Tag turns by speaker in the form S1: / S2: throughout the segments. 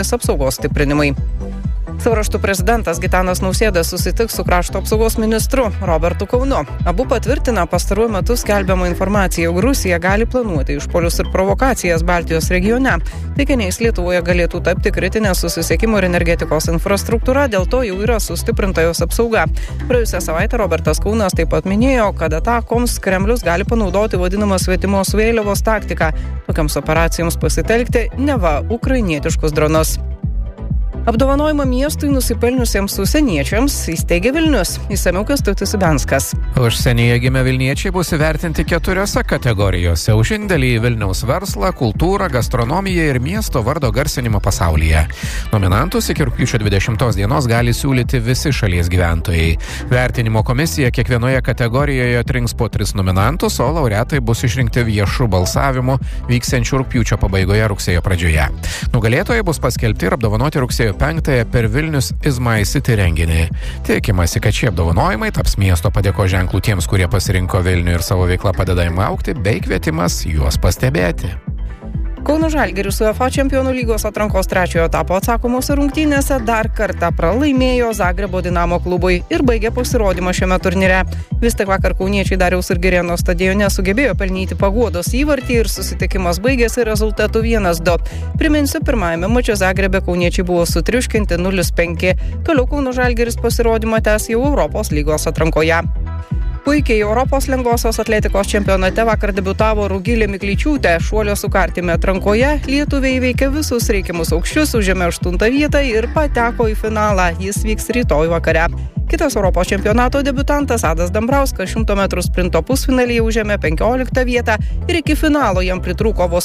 S1: apsaugos stiprinimui. Savo raštu prezidentas Gitanas Nausėda susitiks su krašto apsaugos ministru Robertu Kaunu. Abu patvirtina pastaruoju metu skelbiamą informaciją, jog Rusija gali planuoti išpuolius ir provokacijas Baltijos regione. Taikiniais Lietuvoje galėtų tapti kritinė susisiekimo ir energetikos infrastruktūra, dėl to jau yra sustiprinta jos apsauga. Praėjusią savaitę Robertas Kaunas taip pat minėjo, kad atakoms Kremlius gali panaudoti vadinamą svetimos vėliavos taktiką. Tokiams operacijoms pasitelkti neva ukrainietiškus dronus. Apdovanojimą miestui nusipelniusiems užsieniečiams įsteigė Vilnius. Išsamiau Kęstutis Ibenskas.
S2: Užsienyje gimę Vilniečiai bus įvertinti 4 kategorijose: už indėlį į Vilniaus verslą, kultūrą, gastronomiją ir miesto vardo garsinimą pasaulyje. Nominantus iki rugpjūčio 20 dienos gali siūlyti visi šalies gyventojai. Vertinimo komisija kiekvienoje kategorijoje atrinks po 3 nominantus, o laureatai bus išrinkti viešų balsavimų vyksiančių rugpjūčio pabaigoje rugsėjo pradžioje. Nugalėtojai bus paskelbti ir apdovanoti rugsėjo 5 per Vilnius Is My City renginį. Tikimasi, kad šie apdovanojimai taps miesto padėkos ženklų tiems, kurie pasirinko Vilnių ir savo veiklą padeda jam augti, bei kvietimas juos pastebėti.
S1: Kauno Žalgiris UEFA Čempionų lygos atrankos 3 etapo atsakomose rungtynėse dar kartą pralaimėjo Zagrebo Dinamo klubui ir baigė pasirodymą šiame turnyre. Vis tik vakar kauniečiai Dariaus ir Girėno stadione sugebėjo pelnyti paguodos įvartį ir susitikimas baigėsi rezultatu 1-2. Priminsiu, pirmajame mače Zagrebe kauniečiai buvo sutriuškinti 0-5. Toliau Kauno Žalgiris pasirodymą tęs jau Europos lygos atrankoje. Puikiai Europos lengvosios atletikos čempionate vakar debiutavo Rugilė Miklyčiūtė. Šuolio su kartimi atrankoje lietuviai įveikė visus reikiamus aukščius, užėmė 8 vietą ir pateko į finalą. Jis vyks rytoj vakare. Kitas Europos čempionato debiutantas Adas Dambrauskas 100 metrų sprinto pusfinalyje užėmė 15 vietą ir iki finalo jam pritrūko vos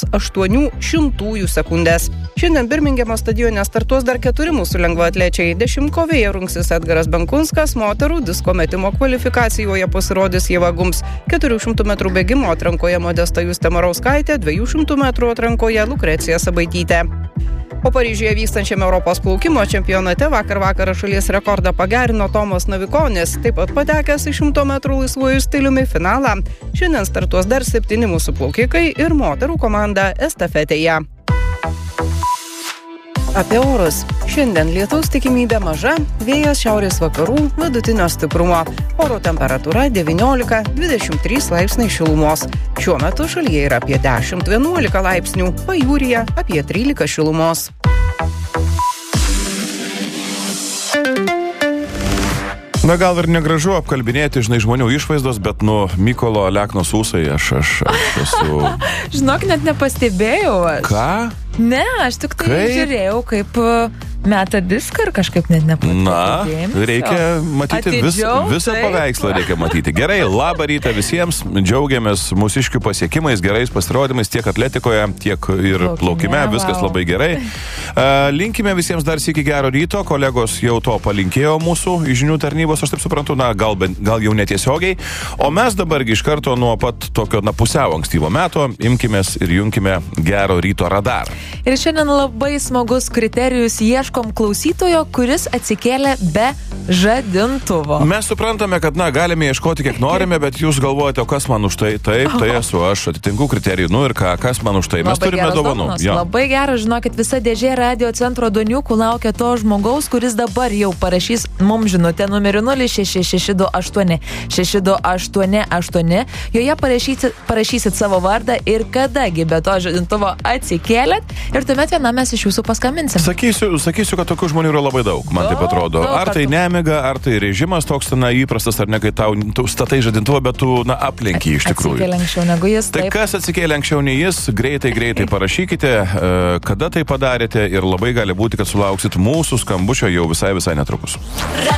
S1: 0,08 sekundės. Šiandien Birmingemo stadione startuos dar 4 mūsų lengvaatlečiai. 10-kovėje rungsis Edgaras Benkunskas, moterų disko metimo kvalifikacijoje pasirodys Ieva Gums, 400 metrų bėgimo atrankoje Modesta Justė Marauskaitė, 200 metrų atrankoje Lukrecija Sabaitytė. O Paryžiuje vykstančiame Europos plaukimo čempionate vakarą šalies rekordą pagerino Tomas Navikonis, taip pat patekęs į 100 metrų laisvuoju stiliumi finalą. Šiandien startuos dar 7 mūsų plaukikai ir moterų komanda estafetėje. Apie orus. Šiandien lietaus tikimybė maža, vėjas šiaurės vakarų vidutinio stiprumo. Oro temperatūra 19-23 laipsniai šilumos. Šiuo metu šalyje yra apie 10-11 laipsnių, pajūryje apie 13 šilumos.
S3: Na gal ir negražu apkalbinėti, žmonių išvaizdos, bet Mykolo Aleknos ūsai aš esu...
S4: Žinok, net nepastebėjau aš.
S3: Ką?
S4: Ne, aš tik tai žiūrėjau, kaip meta diską ir kažkaip net nepatiko.
S3: Na, reikia matyti visą paveikslą, reikia matyti. Gerai, labą rytą visiems, džiaugiamės mūsiškių pasiekimais, gerais pasirodymais tiek atletikoje, tiek ir plaukime, viskas labai gerai. Linkime visiems dar sykį gero ryto, kolegos jau to palinkėjo mūsų žinių tarnybos, aš taip suprantu, gal jau netiesiogiai, o mes dabargi iš karto nuo pat tokio pusiau ankstyvo meto imkimės ir junkime gero ryto radarą.
S4: Ir šiandien labai smagus kriterijus ieškom klausytojo, kuris atsikėlė be žadintuvo.
S3: Mes suprantame, kad galime ieškoti kiek norime, bet jūs galvojate, o kas man už tai? Taip, tai esu aš, atitinku kriterijų, ir kas man už tai? Mes turime dovanų.
S4: Labai geras, žinokit, visa dėžė Radio Centro doniukų laukia to žmogaus, kuris dabar jau parašys mums žinutę numeriu 06628 6288. Joje parašysit savo vardą ir kadagi be to žadintuvo atsikėlėt ir tuomet vienam mes iš jūsų paskambinsim.
S3: Sakysiu, kad tokių žmonių yra labai daug, man taip atrodo. Ar tai nemiga, ar tai režimas toks įprastas, ar ne, kai tu statai žadintuvą, bet tu aplenki iš tikrųjų.
S4: Atsikėlė anksčiau negu jis.
S3: Tai kas atsikėlė anksčiau nei jis, greitai parašykite, kada tai padarėte ir labai gali būti, kad sulauksit mūsų skambučio jau visai netrukus.